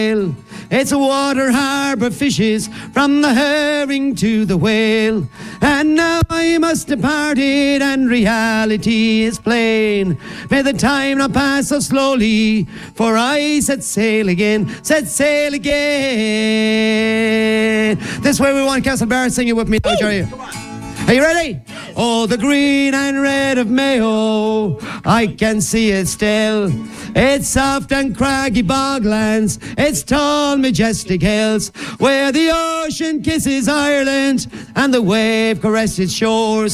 It's a water harbour fishes from the herring to the whale. And now I must depart it and reality is plain. May the time not pass so slowly, for I set sail again, set sail again. This way we want Castlebar, sing it with me now, Jerry. Are you ready? Oh, the green and red of Mayo, I can see it still. It's soft and craggy boglands, it's tall, majestic hills, where the ocean kisses Ireland and the wave caresses shores.